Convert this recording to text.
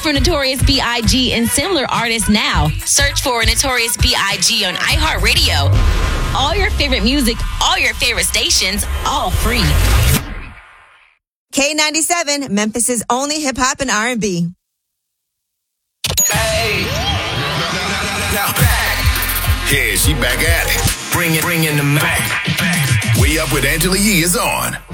for Notorious B.I.G. and similar artists now. Search for Notorious B.I.G. on iHeartRadio. All your favorite music, all your favorite stations, all free. K97, Memphis' only hip-hop and R&B. Hey. Now back. Yeah, she back at it. Bring in the Mac. Way Up with Angela Yee is on.